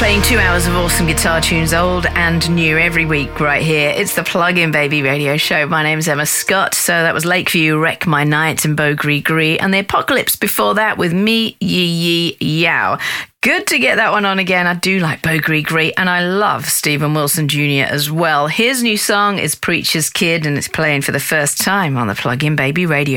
playing 2 hours of awesome guitar tunes, old and new, every week right here. It's the Plug-in Baby radio show. My name's Emma Scott. So that was Lakeview, Wreck My Night and Beau Gris Gris, and the Apocalypse before that with Me Yee Yee Yow. Good to get that one on again. I do like Beau Gris Gris, and I love Stephen Wilson Jr. as well. His new song is Preacher's Kid, and it's playing for the first time on the Plug-in Baby radio.